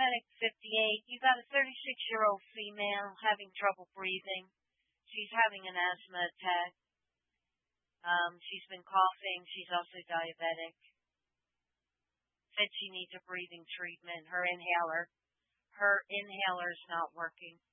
Medic 58. You got a 36-year-old female having trouble breathing. She's having an asthma attack. She's been coughing. She's also diabetic. Said she needs a breathing treatment. Her inhaler's not working.